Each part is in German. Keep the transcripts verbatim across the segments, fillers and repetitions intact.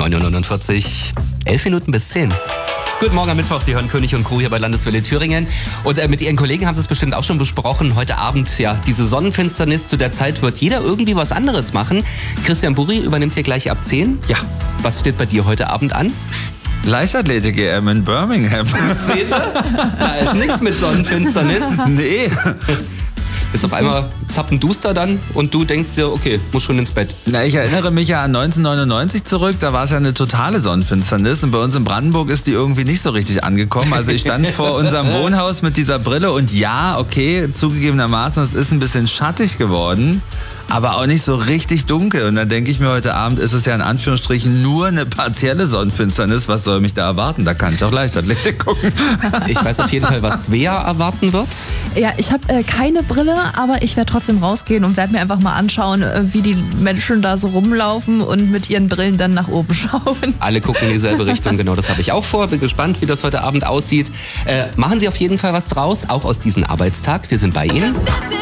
neun Uhr neunundvierzig, elf Minuten bis zehn. Guten Morgen am Mittwoch, Sie hören König und Crew hier bei Landeswelle Thüringen. Und äh, mit Ihren Kollegen haben Sie es bestimmt auch schon besprochen. Heute Abend, ja, diese Sonnenfinsternis, zu der Zeit wird jeder irgendwie was anderes machen. Christian Burri übernimmt hier gleich ab zehn. Ja. Was steht bei dir heute Abend an? Leichtathletik-E M in Birmingham. Sehen Sie? Da ist nichts mit Sonnenfinsternis. Nee. Ist auf einmal zappenduster dann und du denkst dir, okay, muss schon ins Bett. Na, ich erinnere mich ja an neunzehnhundertneunundneunzig zurück, da war es ja eine totale Sonnenfinsternis und bei uns in Brandenburg ist die irgendwie nicht so richtig angekommen. Also ich stand vor unserem Wohnhaus mit dieser Brille und ja, okay, zugegebenermaßen, es ist ein bisschen schattig geworden, aber auch nicht so richtig dunkel. Und dann denke ich mir, heute Abend ist es ja in Anführungsstrichen nur eine partielle Sonnenfinsternis. Was soll mich da erwarten? Da kann ich auch Leichtathletik gucken. Ich weiß auf jeden Fall, was Svea erwarten wird. Ja, ich habe äh, keine Brille, aber ich werde trotzdem rausgehen und werde mir einfach mal anschauen, äh, wie die Menschen da so rumlaufen und mit ihren Brillen dann nach oben schauen. Alle gucken in dieselbe Richtung, genau, das habe ich auch vor. Bin gespannt, wie das heute Abend aussieht. Äh, machen Sie auf jeden Fall was draus, auch aus diesem Arbeitstag. Wir sind bei Ihnen.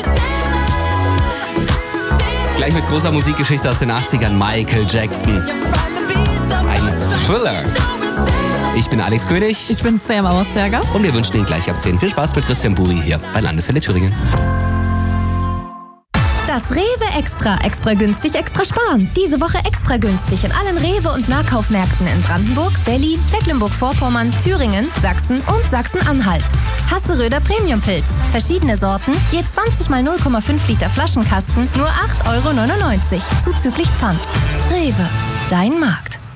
Gleich mit großer Musikgeschichte aus den achtzigern, Michael Jackson. Ein Thriller. Ich bin Alex König. Ich bin Svea Mauersberger. Und wir wünschen Ihnen gleich ab zehn viel Spaß mit Christian Burri hier bei Landeswelle Thüringen. Das Rewe Extra. Extra günstig, extra sparen. Diese Woche extra günstig in allen Rewe- und Nahkaufmärkten in Brandenburg, Berlin, Mecklenburg-Vorpommern, Thüringen, Sachsen und Sachsen-Anhalt. Hasseröder Premium-Pilz. Verschiedene Sorten, je zwanzig mal null Komma fünf Liter Flaschenkasten, nur acht Euro neunundneunzig. Zuzüglich Pfand. Rewe. Dein Markt.